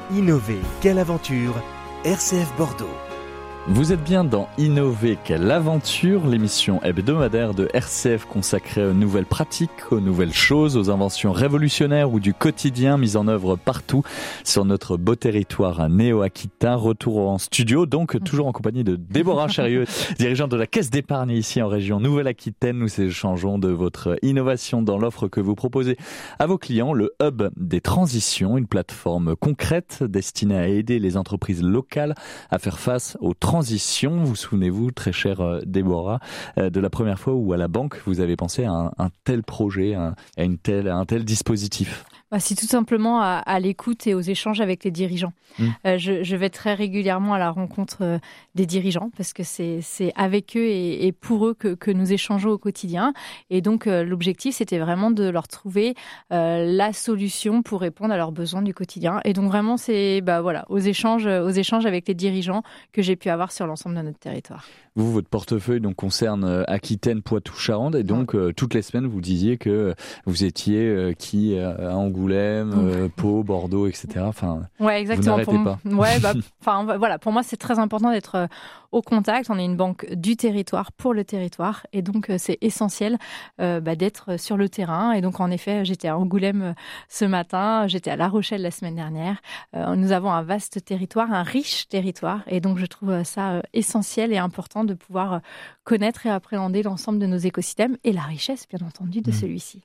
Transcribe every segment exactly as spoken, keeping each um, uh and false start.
Innover, quelle aventure! R C F Bordeaux. Vous êtes bien dans Innover, quelle aventure, l'émission hebdomadaire de R C F consacrée aux nouvelles pratiques, aux nouvelles choses, aux inventions révolutionnaires ou du quotidien mises en œuvre partout sur notre beau territoire néo-aquitain. Retour en studio, donc toujours en compagnie de Déborah Chérieux, dirigeante de la Caisse d'épargne ici en région Nouvelle-Aquitaine. Nous échangeons de votre innovation dans l'offre que vous proposez à vos clients, le Hub des transitions, une plateforme concrète destinée à aider les entreprises locales à faire face aux transitions. Transition, vous souvenez-vous, très chère Déborah, de la première fois où à la banque vous avez pensé à un, un tel projet, à, une telle, à un tel dispositif? Bah, c'est tout simplement à, à l'écoute et aux échanges avec les dirigeants. Mmh. Euh, je, je vais très régulièrement à la rencontre euh, des dirigeants parce que c'est, c'est avec eux et, et pour eux que, que nous échangeons au quotidien. Et donc, euh, l'objectif, c'était vraiment de leur trouver euh, la solution pour répondre à leurs besoins du quotidien. Et donc, vraiment, c'est bah, voilà, aux, échanges, aux échanges avec les dirigeants que j'ai pu avoir sur l'ensemble de notre territoire. Vous, votre portefeuille donc, concerne Aquitaine, Poitou-Charentes. Et donc, ouais. euh, toutes les semaines, vous disiez que vous étiez euh, qui euh, à Angoulême, euh, Pau, Bordeaux, et cetera. Enfin, ouais, exactement. Vous n'arrêtez pour pas. M- ouais, bah, enfin, voilà. Pour moi, c'est très important d'être euh, au contact. On est une banque du territoire pour le territoire. Et donc, euh, c'est essentiel euh, bah, d'être sur le terrain. Et donc, en effet, j'étais à Angoulême euh, ce matin. J'étais à La Rochelle la semaine dernière. Euh, nous avons un vaste territoire, un riche territoire. Et donc, je trouve ça euh, essentiel et important de pouvoir connaître et appréhender l'ensemble de nos écosystèmes et la richesse, bien entendu, de mmh. celui-ci.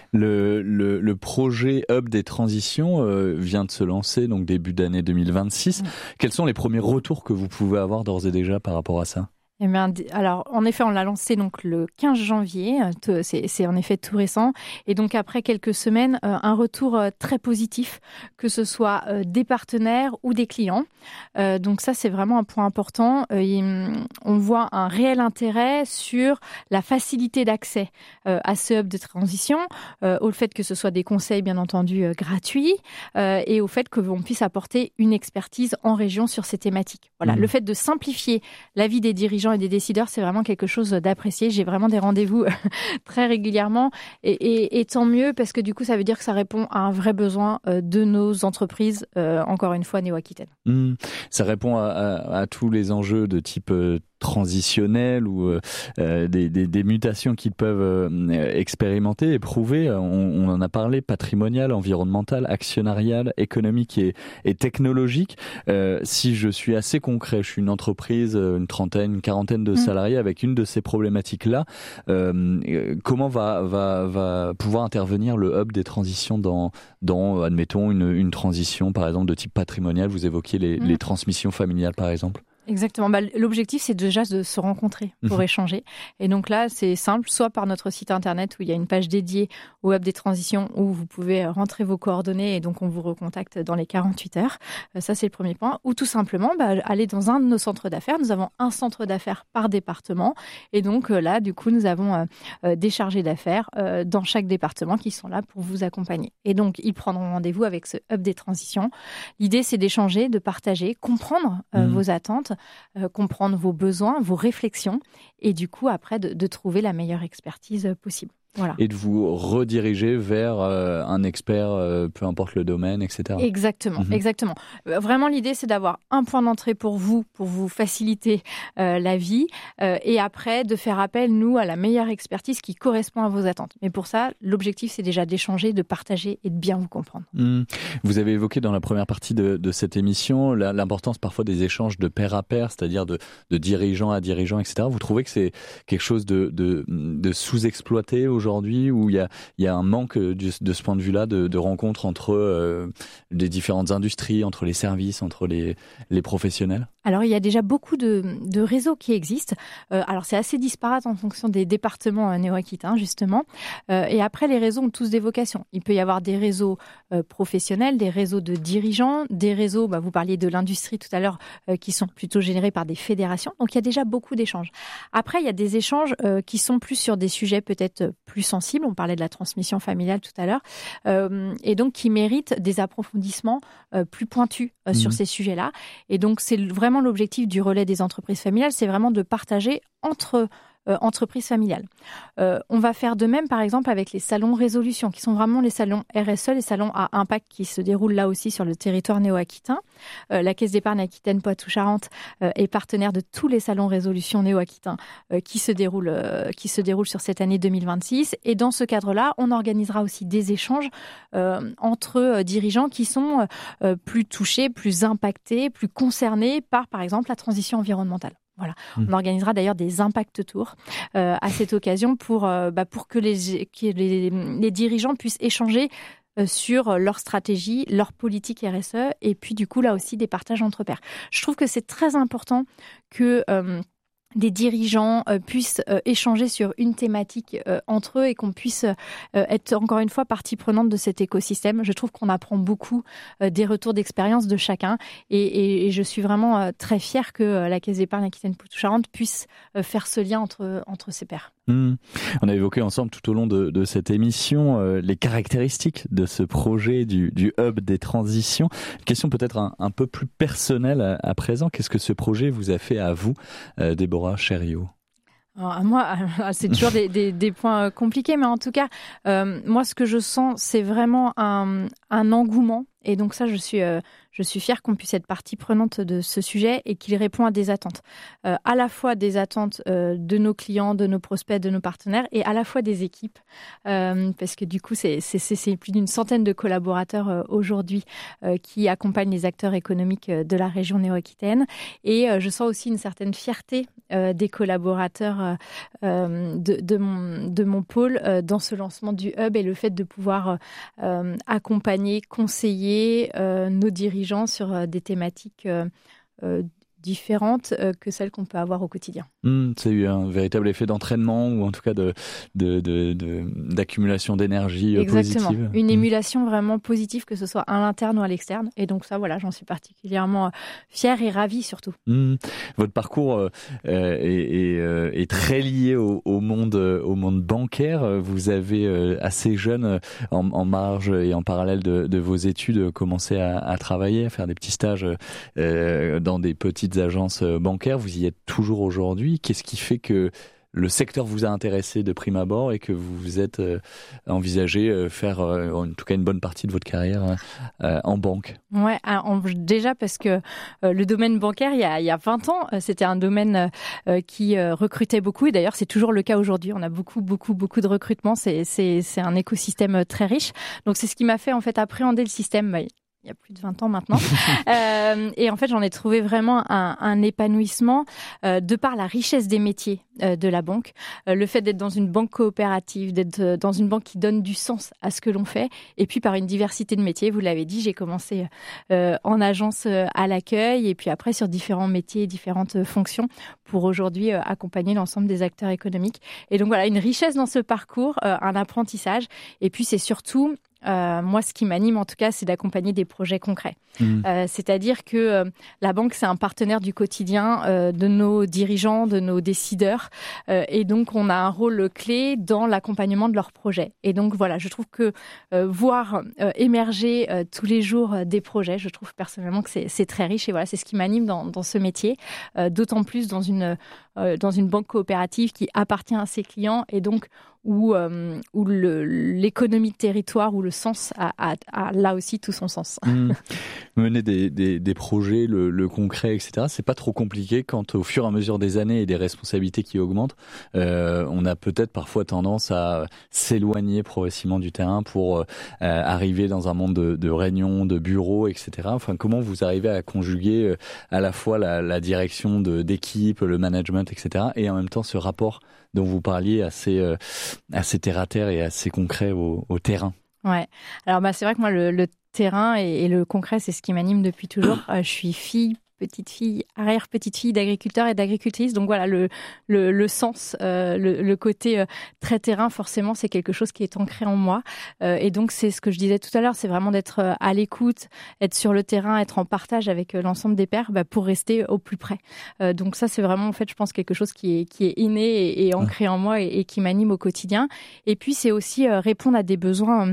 Le, le, le projet Hub des transitions euh, vient de se lancer, donc début d'année deux mille vingt-six. Mmh. Quels sont les premiers retours que vous pouvez avoir d'ores et déjà par rapport à ça ? Eh bien, alors, en effet, on l'a lancé donc le quinze janvier. C'est, c'est en effet tout récent. Et donc, après quelques semaines, euh, un retour euh, très positif, que ce soit euh, des partenaires ou des clients. Euh, donc, ça, c'est vraiment un point important. Euh, y, on voit un réel intérêt sur la facilité d'accès euh, à ce hub de transition, euh, au fait que ce soit des conseils, bien entendu, euh, gratuits, euh, et au fait que l'on puisse apporter une expertise en région sur ces thématiques. Voilà, mmh. Le fait de simplifier la vie des dirigeants et des décideurs, c'est vraiment quelque chose d'apprécié. J'ai vraiment des rendez-vous très régulièrement et, et, et tant mieux parce que du coup, ça veut dire que ça répond à un vrai besoin de nos entreprises, euh, encore une fois, néo-aquitaines. Mmh. Ça répond à, à, à tous les enjeux de type euh, transitionnel ou euh, des, des, des mutations qu'ils peuvent euh, expérimenter, éprouver. On, on en a parlé, patrimonial, environnemental, actionnarial, économique et, et technologique. Euh, si je suis assez concret, je suis une entreprise, une trentaine, une quarantaine de salariés mmh. avec une de ces problématiques-là, euh, comment va, va, va pouvoir intervenir le hub des transitions dans, dans admettons, une, une transition, par exemple, de type patrimonial? Vous évoquiez les, mmh. les transmissions familiales, par exemple. Exactement. Bah, l'objectif, c'est déjà de se rencontrer pour mmh. échanger. Et donc là, c'est simple, soit par notre site internet où il y a une page dédiée au Hub des transitions où vous pouvez rentrer vos coordonnées et donc on vous recontacte dans les quarante-huit heures. Ça, c'est le premier point. Ou tout simplement, bah, aller dans un de nos centres d'affaires. Nous avons un centre d'affaires par département. Et donc là, du coup, nous avons euh, des chargés d'affaires euh, dans chaque département qui sont là pour vous accompagner. Et donc, ils prendront rendez-vous avec ce Hub des transitions. L'idée, c'est d'échanger, de partager, comprendre euh, mmh. vos attentes, Euh, comprendre vos besoins, vos réflexions et du coup après de, de trouver la meilleure expertise possible. Voilà. Et de vous rediriger vers euh, un expert, euh, peu importe le domaine, et cetera. Exactement, mmh. exactement. Vraiment, l'idée, c'est d'avoir un point d'entrée pour vous, pour vous faciliter euh, la vie, euh, et après de faire appel, nous, à la meilleure expertise qui correspond à vos attentes. Mais pour ça, l'objectif, c'est déjà d'échanger, de partager et de bien vous comprendre. Mmh. Vous avez évoqué dans la première partie de, de cette émission la, l'importance parfois des échanges de pair à pair, c'est-à-dire de, de dirigeant à dirigeant, et cetera. Vous trouvez que c'est quelque chose de, de, de sous-exploité aujourd'hui, où il y a, il y a un manque de, de ce point de vue-là de, de rencontres entre euh, les différentes industries, entre les services, entre les, les professionnels? Alors, il y a déjà beaucoup de, de réseaux qui existent. Euh, alors, c'est assez disparate en fonction des départements euh, néo-aquitains, justement. Euh, et après, les réseaux ont tous des vocations. Il peut y avoir des réseaux euh, professionnels, des réseaux de dirigeants, des réseaux, bah, vous parliez de l'industrie tout à l'heure, euh, qui sont plutôt générés par des fédérations. Donc, il y a déjà beaucoup d'échanges. Après, il y a des échanges euh, qui sont plus sur des sujets peut-être plus sensibles. On parlait de la transmission familiale tout à l'heure. Euh, et donc, qui méritent des approfondissements euh, plus pointus euh, mmh. sur ces sujets-là. Et donc, c'est vraiment l'objectif du relais des entreprises familiales, c'est vraiment de partager entre euh, entreprise familiale. Euh, on va faire de même, par exemple, avec les salons résolution, qui sont vraiment les salons R S E, les salons à impact qui se déroulent là aussi sur le territoire néo-aquitain. Euh, la Caisse d'épargne Aquitaine Poitou-Charentes euh, est partenaire de tous les salons résolution néo-aquitains euh, qui se déroulent, euh, qui se déroulent sur cette année deux mille vingt-six. Et dans ce cadre-là, on organisera aussi des échanges euh, entre euh, dirigeants qui sont euh, plus touchés, plus impactés, plus concernés par, par exemple, la transition environnementale. Voilà. Mmh. On organisera d'ailleurs des impact tours euh, à cette occasion pour, euh, bah, pour que, les, que les, les dirigeants puissent échanger euh, sur leur stratégie, leur politique R S E et puis du coup là aussi des partages entre pairs. Je trouve que c'est très important que euh, des dirigeants euh, puissent euh, échanger sur une thématique euh, entre eux et qu'on puisse euh, être encore une fois partie prenante de cet écosystème. Je trouve qu'on apprend beaucoup euh, des retours d'expérience de chacun et, et, et je suis vraiment euh, très fière que euh, la Caisse d'épargne Aquitaine Poitou-Charentes puisse euh, faire ce lien entre, entre ses pairs. Mmh. On a évoqué ensemble tout au long de, de cette émission euh, les caractéristiques de ce projet du, du hub des transitions. Une question peut-être un, un peu plus personnelle à, à présent. Qu'est-ce que ce projet vous a fait à vous, euh, Déborah Cherriot ? Alors, à moi, c'est toujours des, des, des points compliqués, mais en tout cas, euh, moi, ce que je sens, c'est vraiment un, un engouement. Et donc ça, je suis, euh, je suis fière qu'on puisse être partie prenante de ce sujet et qu'il répond à des attentes. Euh, à la fois des attentes euh, de nos clients, de nos prospects, de nos partenaires et à la fois des équipes. Euh, parce que du coup, c'est, c'est, c'est plus d'une centaine de collaborateurs euh, aujourd'hui euh, qui accompagnent les acteurs économiques de la région néo-aquitaine. Et euh, je sens aussi une certaine fierté euh, des collaborateurs euh, de, de, mon, de mon pôle euh, dans ce lancement du hub et le fait de pouvoir euh, accompagner, conseiller Euh, nos dirigeants sur euh, des thématiques euh, euh, différentes euh, que celles qu'on peut avoir au quotidien. Mmh, c'est eu un véritable effet d'entraînement ou en tout cas de, de, de, de, d'accumulation d'énergie Exactement. positive. Une mmh. émulation vraiment positive, que ce soit à l'interne ou à l'externe. Et donc ça, voilà, j'en suis particulièrement fière et ravie surtout. Mmh. Votre parcours euh, est, est, euh, est très lié au, au, monde, au monde bancaire. Vous avez euh, assez jeune, en, en marge et en parallèle de, de vos études, commencé à, à travailler, à faire des petits stages euh, dans des petites agences bancaires. Vous y êtes toujours aujourd'hui. Qu'est-ce qui fait que le secteur vous a intéressé de prime abord et que vous vous êtes euh, envisagé euh, faire euh, en tout cas une bonne partie de votre carrière euh, en banque ? Ouais, alors, déjà parce que euh, le domaine bancaire, il y a, il y a vingt ans, euh, c'était un domaine euh, qui euh, recrutait beaucoup et d'ailleurs c'est toujours le cas aujourd'hui. On a beaucoup, beaucoup, beaucoup de recrutement. C'est, c'est, c'est un écosystème très riche. Donc c'est ce qui m'a fait en fait appréhender le système. Bah, il y a plus de vingt ans maintenant. euh, et en fait, j'en ai trouvé vraiment un, un épanouissement euh, de par la richesse des métiers euh, de la banque. Euh, le fait d'être dans une banque coopérative, d'être euh, dans une banque qui donne du sens à ce que l'on fait. Et puis par une diversité de métiers. Vous l'avez dit, j'ai commencé euh, en agence euh, à l'accueil et puis après sur différents métiers et différentes euh, fonctions pour aujourd'hui euh, accompagner l'ensemble des acteurs économiques. Et donc voilà, une richesse dans ce parcours, euh, un apprentissage. Et puis c'est surtout... Euh, moi, ce qui m'anime en tout cas, c'est d'accompagner des projets concrets. Mmh. Euh, c'est-à-dire que euh, la banque, c'est un partenaire du quotidien euh, de nos dirigeants, de nos décideurs. Euh, et donc, on a un rôle clé dans l'accompagnement de leurs projets. Et donc, voilà, je trouve que euh, voir euh, émerger euh, tous les jours euh, des projets, je trouve personnellement que c'est, c'est très riche. Et voilà, c'est ce qui m'anime dans, dans ce métier. Euh, d'autant plus dans une, euh, dans une banque coopérative qui appartient à ses clients et donc où, euh, où le, l'économie de territoire, où le sens a, a, a là aussi tout son sens. Mmh. Mener des, des, des projets, le, le concret, et cetera, c'est pas trop compliqué quand au fur et à mesure des années et des responsabilités qui augmentent, euh, on a peut-être parfois tendance à s'éloigner progressivement du terrain pour euh, arriver dans un monde de, de réunions, de bureaux, et cetera. Enfin, comment vous arrivez à conjuguer euh, à la fois la, la direction de, d'équipe, le management, et cetera, et en même temps ce rapport dont vous parliez assez, euh, assez terre à terre et assez concret au, au terrain. Ouais. Alors bah c'est vrai que moi le, le terrain et, et le concret c'est ce qui m'anime depuis toujours. Euh, je suis fille, petite fille, arrière petite fille d'agriculteurs et d'agricultrices. Donc voilà le le, le sens, euh, le, le côté euh, très terrain forcément c'est quelque chose qui est ancré en moi. Euh, et donc c'est ce que je disais tout à l'heure, c'est vraiment d'être euh, à l'écoute, être sur le terrain, être en partage avec euh, l'ensemble des pairs bah, pour rester au plus près. Euh, donc ça c'est vraiment en fait je pense quelque chose qui est qui est inné et, et ancré en moi et, et qui m'anime au quotidien. Et puis c'est aussi euh, répondre à des besoins euh,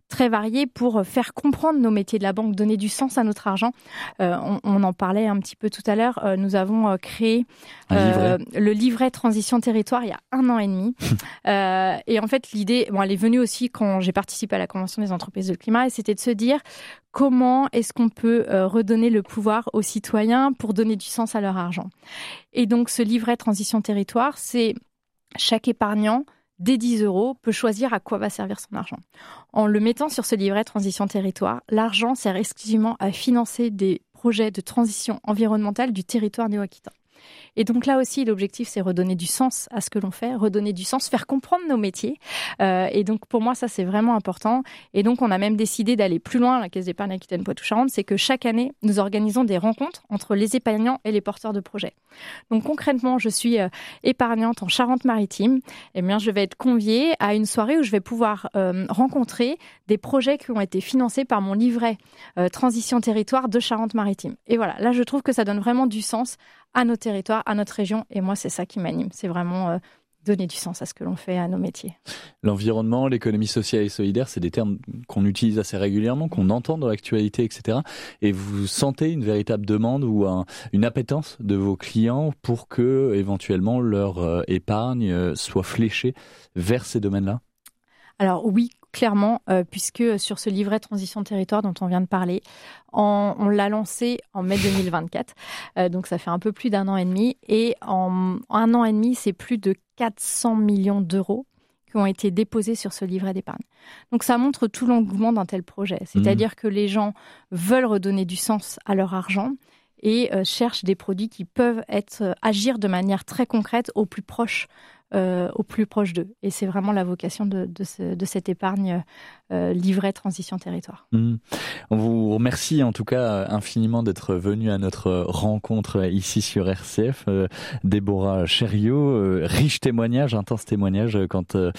très variés pour faire comprendre nos métiers de la banque, donner du sens à notre argent. Euh, on, on en parlait un petit peu tout à l'heure. Euh, nous avons créé euh, le livret Transition Territoire il y a un an et demi. euh, et en fait, l'idée, bon, elle est venue aussi quand j'ai participé à la Convention des entreprises de climat, et c'était de se dire comment est-ce qu'on peut euh, redonner le pouvoir aux citoyens pour donner du sens à leur argent. Et donc, ce livret Transition Territoire, c'est chaque épargnant dès dix euros, peut choisir à quoi va servir son argent. En le mettant sur ce livret Transition Territoire, l'argent sert exclusivement à financer des projets de transition environnementale du territoire néo-aquitain. Et donc là aussi, l'objectif, c'est redonner du sens à ce que l'on fait, redonner du sens, faire comprendre nos métiers. Euh, et donc, pour moi, ça, c'est vraiment important. Et donc, on a même décidé d'aller plus loin à la Caisse d'épargne Aquitaine Poitou-Charentes, c'est que chaque année, nous organisons des rencontres entre les épargnants et les porteurs de projets. Donc, concrètement, je suis euh, épargnante en Charente-Maritime. Eh bien, je vais être conviée à une soirée où je vais pouvoir euh, rencontrer des projets qui ont été financés par mon livret euh, Transition Territoire de Charente-Maritime. Et voilà, là, je trouve que ça donne vraiment du sens à nos territoires, à notre région. Et moi, c'est ça qui m'anime. C'est vraiment euh, donner du sens à ce que l'on fait, à nos métiers. L'environnement, l'économie sociale et solidaire, c'est des termes qu'on utilise assez régulièrement, qu'on entend dans l'actualité, et cetera. Et vous sentez une véritable demande ou un, une appétence de vos clients pour que, éventuellement, leur euh, épargne soit fléchée vers ces domaines-là ? Alors oui, clairement, euh, puisque sur ce livret Transition Territoire dont on vient de parler, en, on l'a lancé en mai deux mille vingt-quatre, euh, donc ça fait un peu plus d'un an et demi, et en, en un an et demi, c'est plus de quatre cents millions d'euros qui ont été déposés sur ce livret d'épargne. Donc ça montre tout l'engouement d'un tel projet, c'est-à-dire mmh. que les gens veulent redonner du sens à leur argent et euh, cherchent des produits qui peuvent être, euh, agir de manière très concrète au plus proche Euh, au plus proche d'eux. Et c'est vraiment la vocation de, de, ce, de cette épargne euh, livret Transition Territoire. Mmh. On vous remercie en tout cas infiniment d'être venu à notre rencontre ici sur R C F. Euh, Déborah Chériot, euh, riche témoignage, intense témoignage quant euh,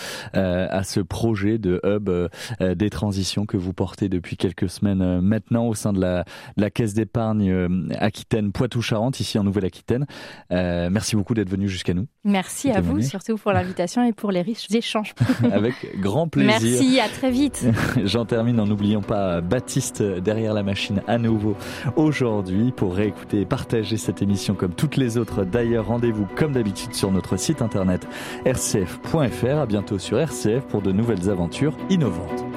à ce projet de hub euh, des transitions que vous portez depuis quelques semaines euh, maintenant au sein de la, de la Caisse d'épargne euh, Aquitaine Poitou-Charentes, ici en Nouvelle-Aquitaine. Euh, merci beaucoup d'être venu jusqu'à nous. Merci à vous, surtout pour l'invitation et pour les riches échanges. Avec grand plaisir. Merci, à très vite. J'en termine en n'oubliant pas Baptiste derrière la machine à nouveau aujourd'hui pour réécouter et partager cette émission comme toutes les autres. D'ailleurs, rendez-vous comme d'habitude sur notre site internet r c f point f r. À bientôt sur R C F pour de nouvelles aventures innovantes.